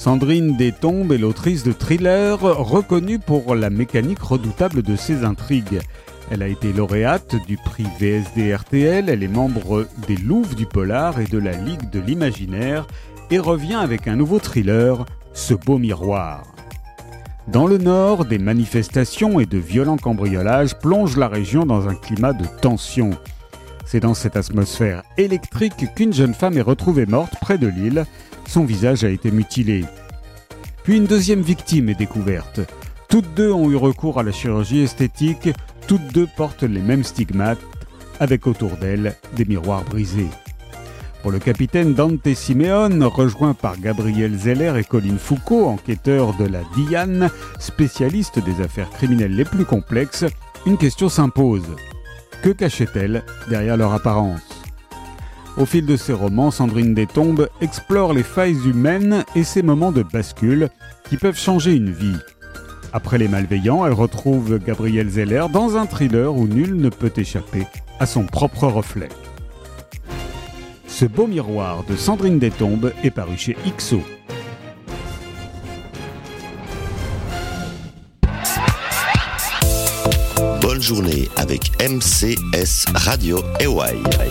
Sandrine Détombe est l'autrice de thrillers reconnue pour la mécanique redoutable de ses intrigues. Elle a été lauréate du prix VSD-RTL, elle est membre des Louves du Polar et de la Ligue de l'Imaginaire et revient avec un nouveau thriller, Ce beau miroir. Dans le Nord, des manifestations et de violents cambriolages plongent la région dans un climat de tension. C'est dans cette atmosphère électrique qu'une jeune femme est retrouvée morte près de Lille. Son visage a été mutilé. Puis une deuxième victime est découverte. Toutes deux ont eu recours à la chirurgie esthétique. Toutes deux portent les mêmes stigmates, avec autour d'elles des miroirs brisés. Pour le capitaine Dante Simeone, rejoint par Gabriel Zeller et Colline Foucault, enquêteurs de la DIAN, spécialistes des affaires criminelles les plus complexes, une question s'impose. Que cachait-elle derrière leur apparence ? Au fil de ses romans, Sandrine Détombe explore les failles humaines et ses moments de bascule qui peuvent changer une vie. Après Les Malveillants, elle retrouve Gabriel Zeller dans un thriller où nul ne peut échapper à son propre reflet. Ce beau miroir de Sandrine Détombe est paru chez XO. Bonne journée avec MCS Radio EY.